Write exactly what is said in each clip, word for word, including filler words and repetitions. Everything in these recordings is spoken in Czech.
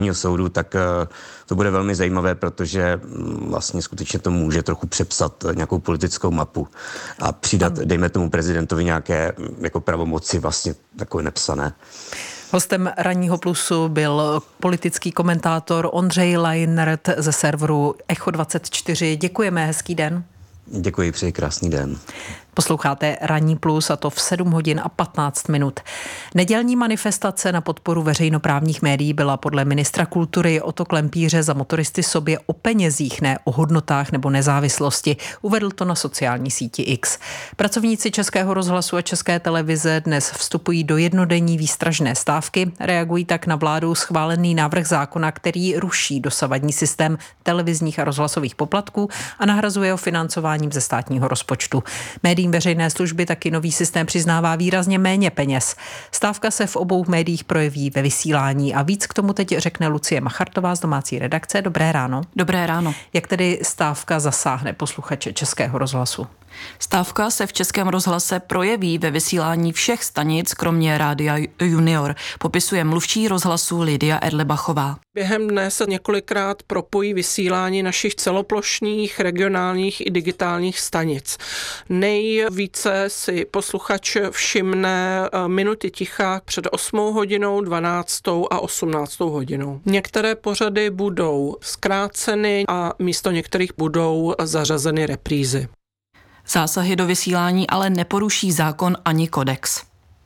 soudu, tak to bude velmi zajímavé, protože vlastně skutečně to může trochu přepsat nějakou politickou mapu a přidat, dejme tomu prezidentovi, nějaké jako pravomoci vlastně takové nepsané. Hostem Ranního plusu byl politický komentátor Ondřej Lajnert ze serveru Echo dvacet čtyři. Děkujeme, hezký den. Děkuji, přeji krásný den. Posloucháte Ranní plus a to v sedm hodin a patnáct minut. Nedělní manifestace na podporu veřejnoprávních médií byla podle ministra kultury Otto Klempíře za motoristy sobě o penězích, ne o hodnotách nebo nezávislosti. Uvedl to na sociální síti X. Pracovníci Českého rozhlasu a České televize dnes vstupují do jednodenní výstražné stávky. Reagují tak na vládou schválený návrh zákona, který ruší dosavadní systém televizních a rozhlasových poplatků a nahrazuje ho financováním ze státního rozpočtu. Médiím veřejné služby taky nový systém přiznává výrazně méně peněz. Stávka se v obou médiích projeví ve vysílání a víc k tomu teď řekne Lucie Machartová z domácí redakce. Dobré ráno. Dobré ráno. Jak tedy stávka zasáhne posluchače Českého rozhlasu? Stávka se v Českém rozhlase projeví ve vysílání všech stanic, kromě Rádia Junior, popisuje mluvčí rozhlasu Lidia Erlebachová. Během dne se několikrát propojí vysílání našich celoplošných, regionálních i digitálních stanic. Nejvíce si posluchač všimne minuty ticha před osmou hodinou, dvanáctou a osmnáctou hodinou. Některé pořady budou zkráceny a místo některých budou zařazeny reprízy. Zásahy do vysílání ale neporuší zákon ani kodex.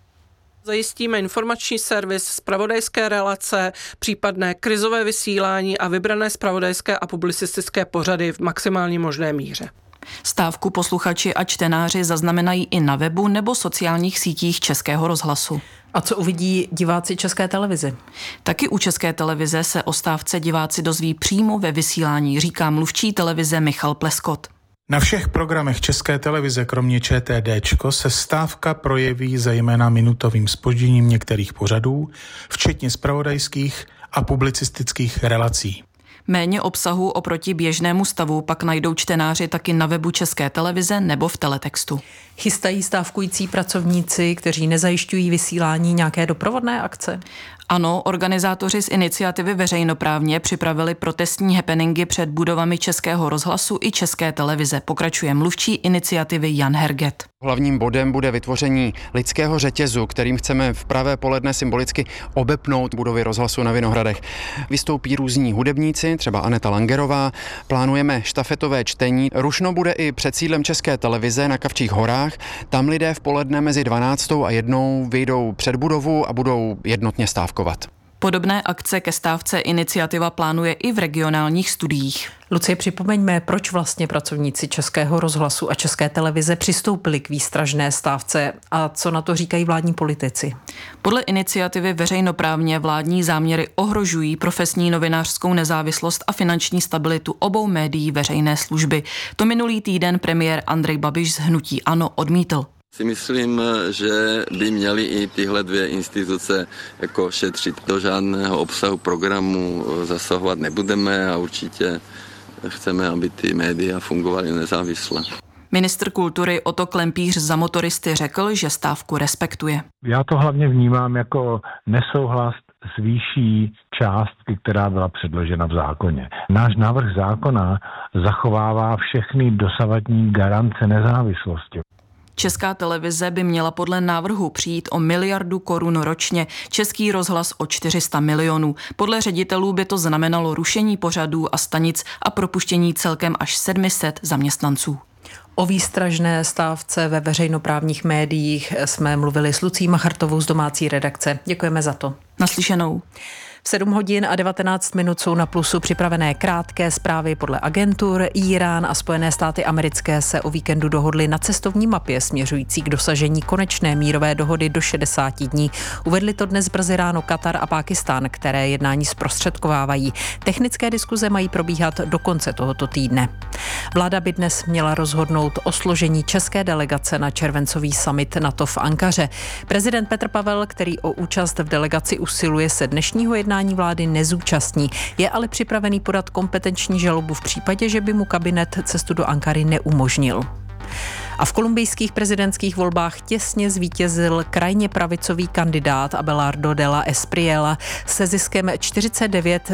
Zajistíme informační servis, zpravodajské relace, případné krizové vysílání a vybrané zpravodajské a publicistické pořady v maximální možné míře. Stávku posluchači a čtenáři zaznamenají i na webu nebo sociálních sítích Českého rozhlasu. A co uvidí diváci České televize? Taky u České televize se o stávce diváci dozví přímo ve vysílání, říká mluvčí televize Michal Pleskot. Na všech programech České televize, kromě ČTDčko, se stávka projeví zejména minutovým zpožděním některých pořadů, včetně zpravodajských a publicistických relací. Méně obsahu oproti běžnému stavu pak najdou čtenáři taky na webu České televize nebo v teletextu. Chystají stávkující pracovníci, kteří nezajišťují vysílání, nějaké doprovodné akce? Ano, organizátoři z iniciativy Veřejnoprávně připravili protestní happeningy před budovami Českého rozhlasu i České televize, pokračuje mluvčí iniciativy Jan Herget. Hlavním bodem bude vytvoření lidského řetězu, kterým chceme v pravé poledne symbolicky obepnout budovy rozhlasu na Vinohradech. Vystoupí různí hudebníci, třeba Aneta Langerová, plánujeme štafetové čtení. Rušno bude i před sídlem České televize na Kavčích horách. Tam lidé v poledne mezi dvanáctou a jednou vyjdou před budovu a budou jednotně stávkovat. Podobné akce ke stávce iniciativa plánuje i v regionálních studiích. Lucie, připomeňme, proč vlastně pracovníci Českého rozhlasu a České televize přistoupili k výstražné stávce a co na to říkají vládní politici. Podle iniciativy Veřejnoprávně vládní záměry ohrožují profesní novinářskou nezávislost a finanční stabilitu obou médií veřejné služby. To minulý týden premiér Andrej Babiš z hnutí ANO odmítl. Si myslím, že by měly i tyhle dvě instituce jako šetřit. Do žádného obsahu programu zasahovat nebudeme a určitě chceme, aby ty média fungovaly nezávisle. Ministr kultury Otto Klempíř za motoristy řekl, že stávku respektuje. Já to hlavně vnímám jako nesouhlas s výší částky, která byla předložena v zákoně. Náš návrh zákona zachovává všechny dosavadní garance nezávislosti. Česká televize by měla podle návrhu přijít o miliardu korun ročně, Český rozhlas o čtyři sta milionů. Podle ředitelů by to znamenalo rušení pořadů a stanic a propuštění celkem až sedm set zaměstnanců. O výstražné stávce ve veřejnoprávních médiích jsme mluvili s Lucí Machartovou z domácí redakce. Děkujeme za to. Naslyšenou. V sedm hodin a devatenáct minut jsou na Plusu připravené krátké zprávy podle agentur. Irán a Spojené státy americké se o víkendu dohodly na cestovní mapě směřující k dosažení konečné mírové dohody do šedesáti dní. Uvedli to dnes brzy ráno Katar a Pákistán, které jednání zprostředkovávají. Technické diskuze mají probíhat do konce tohoto týdne. Vláda by dnes měla rozhodnout o složení české delegace na červencový summit NATO v Ankaře. Prezident Petr Pavel, který o účast v delegaci usiluje, se dnešního jednání vlády nezúčastní. Je ale připravený podat kompetenční žalobu v případě, že by mu kabinet cestu do Ankary neumožnil. A v kolumbijských prezidentských volbách těsně zvítězil krajně pravicový kandidát Abelardo de la Espriella se ziskem čtyřicet devět